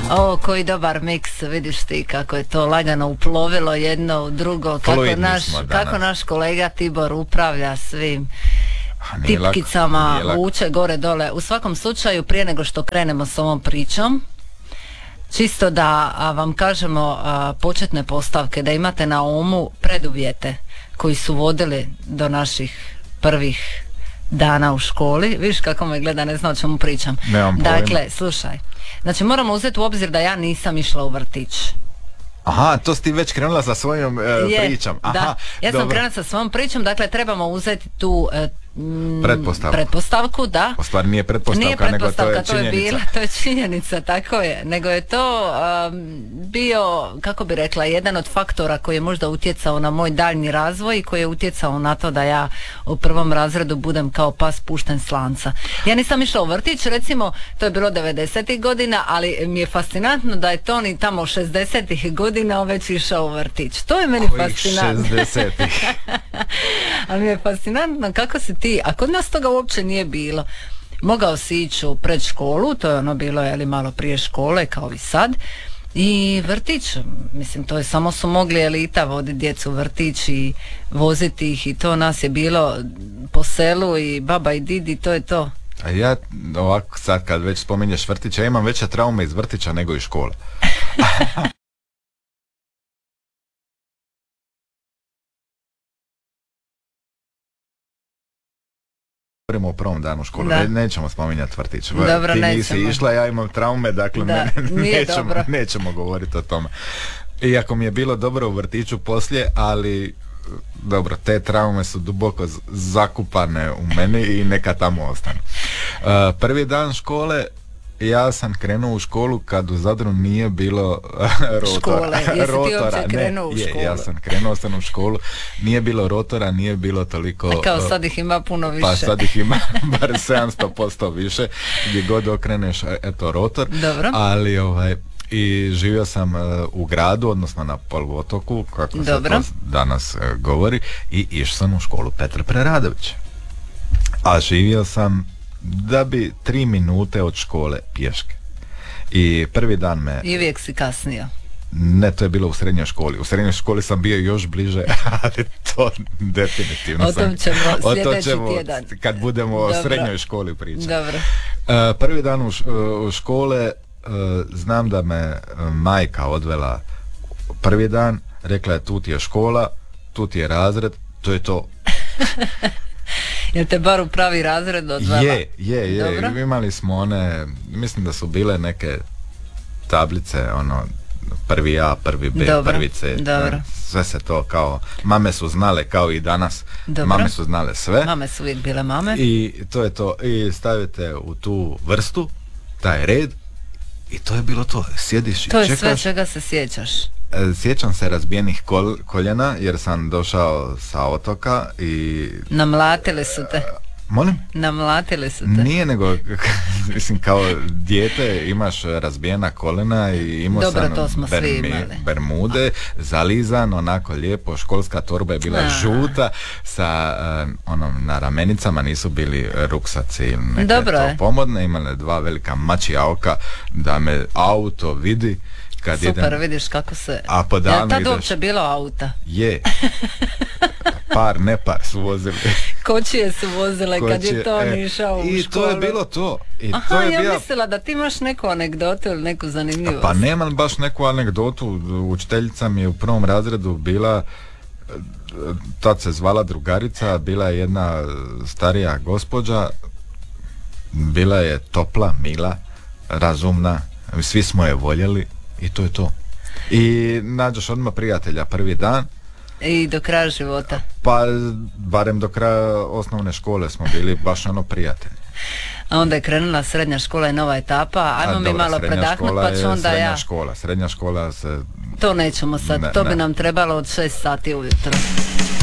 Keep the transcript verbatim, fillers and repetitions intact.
O, koji dobar miks, vidiš ti kako je to lagano uplovilo jedno u drugo, kako naš, kako naš kolega Tibor upravlja svim tipkicama, vuče gore dole. U svakom slučaju, prije nego što krenemo s ovom pričom, čisto da a, vam kažemo a, početne postavke, da imate na umu preduvjete koji su vodili do naših prvih dana u školi. Viš kako me gleda, ne znam o čemu pričam. Dakle, slušaj, znači moramo uzeti u obzir da ja nisam išla u vrtić. Aha, to si ti već krenula sa svojom e, je, pričom. Aha, da, ja sam dobro. krenula sa svojom pričom, dakle trebamo uzeti tu e, m, pretpostavku. pretpostavku, da. U stvari nije pretpostavka, nije pretpostavka, nego to je činjenica. To je, bila, to je činjenica, tako je. Nego je to um, bio, kako bi rekla, jedan od faktora koji je možda utjecao na moj daljnji razvoj i koji je utjecao na to da ja u prvom razredu budem kao pas pušten s lanca. Ja nisam išla u vrtić, recimo, to je bilo devedesetih godina, ali mi je fascinantno da je Toni tamo šezdesetih godina već išao u vrtić. To je meni Kojih fascinantno. šezdesetih Ali mi je fascinantno kako si ti, a kod nas toga uopće nije bilo. Mogao si ići u predškolu, to je ono bilo jeli, malo prije škole kao i sad, i vrtić, mislim to je samo su mogli elita voditi djecu u vrtić i voziti ih, i to nas je bilo po selu i baba i didi, to je to. A ja ovako sad kad već spominješ vrtić, ja imam veće traume iz vrtića nego iz škole. Govorimo o prvom danu škole, ne, nećemo spominjati vrtić. Dobro, ti nećemo. nisi išla, ja imam traume, dakle da, ne, nećemo, nećemo govoriti o tome. Iako mi je bilo dobro u vrtiću poslije, ali dobro, te traume su duboko zakupane u meni i neka tamo ostanu. Uh, prvi dan škole, ja sam krenuo u školu kad u Zadru nije bilo rotora. Škole, jesi rotora. ti uopće krenuo u školu? Je, ja sam krenuo sam u školu, nije bilo rotora, nije bilo toliko... A kao sad ih ima puno više. Pa sad ih ima bar sedamsto posto više, gdje god okreneš, eto, rotor. Dobro. Ali ovaj... I živio sam uh, u gradu, odnosno na poluotoku, kako Dobro. se to danas uh, govori, i išao sam u školu Petar Preradović. A živio sam da bi tri minute od škole pješke. I prvi dan me... I uvijek si kasnio. Ne, to je bilo u srednjoj školi. U srednjoj školi sam bio još bliže, ali to definitivno o tom ćemo sam... sljedeći o to ćemo, tjedan. Kad budemo Dobro. o srednjoj školi pričati. Dobro. Uh, prvi dan u, š, u škole uh, znam da me uh, majka odvela prvi dan, rekla je tu ti je škola, tu ti je razred, to je to. Jel te bar u pravi razred odvela? Je, je, je. Dobro. Imali smo one, mislim da su bile neke tablice, ono, prvi A, prvi B, Dobro. prvi C. Dobro. Sve se to kao, mame su znale kao i danas. Dobro. Mame su znale sve. Mame su uvijek bile mame. I to je to. I stavite u tu vrstu, taj red, i to je bilo to. Sjediš i to je čekaš. sve čega se sjećaš. Sjećam se razbijenih kol, koljena jer sam došao sa otoka i... Namlatili su te. Molim? Namlatili su te. Nije, nego mislim kao dijete imaš razbijena kolena i imao Dobro, sam to smo bermi, svi imali. bermude, zalizan, onako lijepo, školska torba je bila A. žuta sa uh, onom na ramenicama nisu bili ruksaci ili neke Dobro to je. pomodne, imale dva velika mačija oka da me auto vidi. Kad Super, idem, vidiš kako se... A po danu ja, tad ideš... uopće bilo auta. Je. Par, ne par su vozili. Kočije su vozile Kočije, kad je to e, išao u i školu. I to je bilo to. I Aha, to je ja bio... mislila da ti imaš neku anegdotu ili neku zanimljivost. Pa nemam baš neku anegdotu. Učiteljica mi je u prvom razredu bila, tad se zvala drugarica, bila je jedna starija gospođa, bila je topla, mila, razumna, svi smo je voljeli. I to je to. I nađeš odmah prijatelja prvi dan. I do kraja života. Pa barem do kraja osnovne škole smo bili baš ono prijatelji. A onda je krenula srednja škola i nova etapa. Ajmo A, mi dobro, malo predahnut pa ću onda srednja ja. Škola. Srednja škola se... To nećemo sad, ne, to ne. bi nam trebalo od šest sati ujutro.